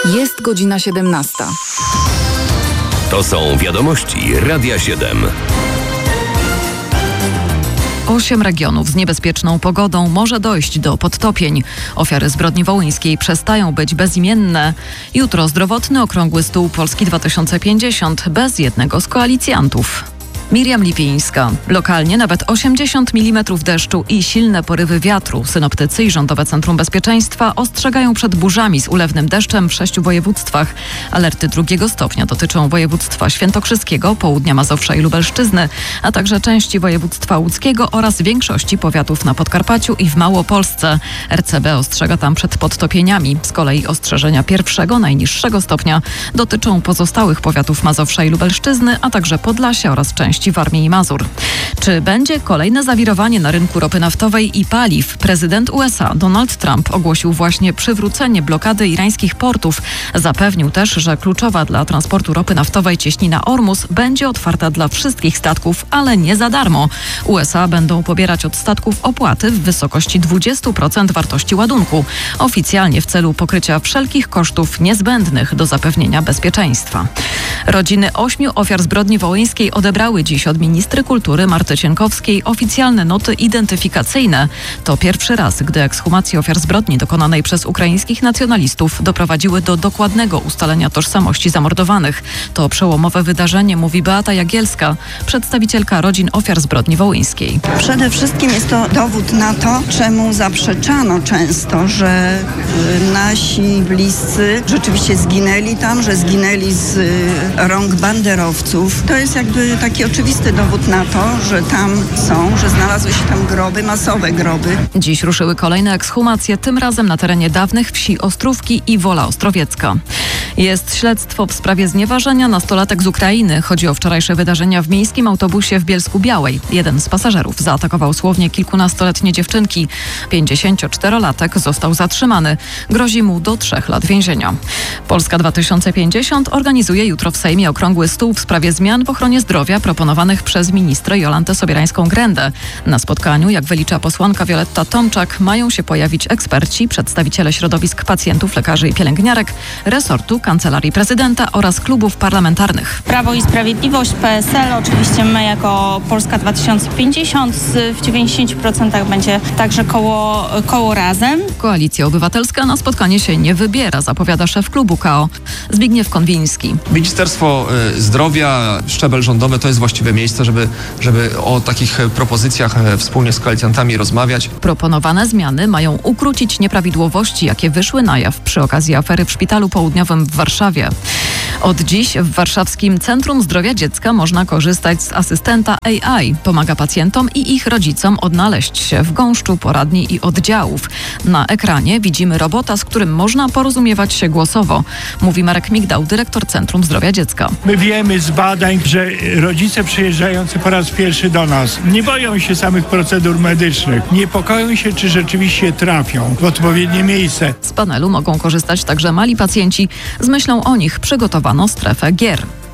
Jest godzina 17. To są wiadomości Radia 7. 8 regionów z niebezpieczną pogodą może dojść do podtopień. Ofiary zbrodni wołyńskiej przestają być bezimienne. Jutro zdrowotny okrągły stół Polski 2050 bez jednego z koalicjantów. Miriam Lipińska. Lokalnie nawet 80 mm deszczu i silne porywy wiatru. Synoptycy i Rządowe Centrum Bezpieczeństwa ostrzegają przed burzami z ulewnym deszczem w 6 województwach. Alerty 2 stopnia dotyczą województwa świętokrzyskiego, południa Mazowsza i Lubelszczyzny, a także części województwa łódzkiego oraz większości powiatów na Podkarpaciu i w Małopolsce. RCB ostrzega tam przed podtopieniami. Z kolei ostrzeżenia 1, najniższego stopnia dotyczą pozostałych powiatów Mazowsza i Lubelszczyzny, a także Podlasia oraz części Warmii i Mazur. Czy będzie kolejne zawirowanie na rynku ropy naftowej i paliw? Prezydent USA Donald Trump ogłosił właśnie przywrócenie blokady irańskich portów. Zapewnił też, że kluczowa dla transportu ropy naftowej cieśnina Ormus będzie otwarta dla wszystkich statków, ale nie za darmo. USA będą pobierać od statków opłaty w wysokości 20% wartości ładunku. Oficjalnie w celu pokrycia wszelkich kosztów niezbędnych do zapewnienia bezpieczeństwa. Rodziny 8 ofiar zbrodni wołyńskiej odebrały dziś od ministry kultury Marty Cienkowskiej oficjalne noty identyfikacyjne. To pierwszy raz, gdy ekshumacje ofiar zbrodni dokonanej przez ukraińskich nacjonalistów doprowadziły do dokładnego ustalenia tożsamości zamordowanych. To przełomowe wydarzenie, mówi Beata Jagielska, przedstawicielka rodzin ofiar zbrodni wołyńskiej. Przede wszystkim jest to dowód na to, czemu zaprzeczano często, że nasi bliscy rzeczywiście zginęli tam, że zginęli z rąk banderowców. To jest jakby taki oczywisty dowód na to, że tam są, że znalazły się tam groby, masowe groby. Dziś ruszyły kolejne ekshumacje, tym razem na terenie dawnych wsi Ostrówki i Wola Ostrowiecka. Jest śledztwo w sprawie znieważenia nastolatek z Ukrainy. Chodzi o wczorajsze wydarzenia w miejskim autobusie w Bielsku-Białej. Jeden z pasażerów zaatakował słownie kilkunastoletnie dziewczynki. 54-latek został zatrzymany. Grozi mu do 3 lat więzienia. Polska 2050 organizuje jutro w Sejmie okrągły stół w sprawie zmian w ochronie zdrowia proponowanych przez ministrę Jolantę Sobierańską-Grendę. Na spotkaniu, jak wylicza posłanka Wioletta Tomczak, mają się pojawić eksperci, przedstawiciele środowisk pacjentów, lekarzy i pielęgniarek, resortu, Kancelarii Prezydenta oraz klubów parlamentarnych. Prawo i Sprawiedliwość, PSL, oczywiście my jako Polska 2050 w 90% będzie także koło Razem. Koalicja Obywatelska na spotkanie się nie wybiera, zapowiada szef klubu KO Zbigniew Konwiński. Ministerstwo Zdrowia, szczebel rządowy to jest właściwe miejsce, żeby o takich propozycjach wspólnie z koalicjantami rozmawiać. Proponowane zmiany mają ukrócić nieprawidłowości, jakie wyszły na jaw przy okazji afery w Szpitalu Południowym w Warszawie. Od dziś w Warszawskim Centrum Zdrowia Dziecka można korzystać z asystenta AI. Pomaga pacjentom i ich rodzicom odnaleźć się w gąszczu poradni i oddziałów. Na ekranie widzimy robota, z którym można porozumiewać się głosowo, mówi Marek Migdał, dyrektor Centrum Zdrowia Dziecka. My wiemy z badań, że rodzice przyjeżdżający po raz pierwszy do nas nie boją się samych procedur medycznych. Niepokoją się, czy rzeczywiście trafią w odpowiednie miejsce. Z panelu mogą korzystać także mali pacjenci. Z myślą o nich przygotowano strefę gier.